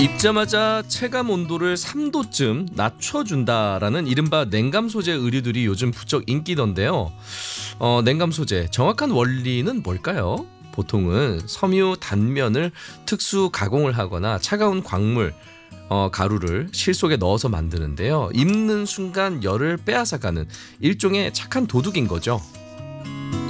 입자마자 체감 온도를 3도쯤 낮춰준다라는 이른바 냉감 소재 의류들이 요즘 부쩍 인기던데요. 냉감 소재 정확한 원리는 뭘까요? 보통은 섬유 단면을 특수 가공을 하거나 차가운 광물, 가루를 실 속에 넣어서 만드는데요. 입는 순간 열을 빼앗아가는 일종의 착한 도둑인 거죠.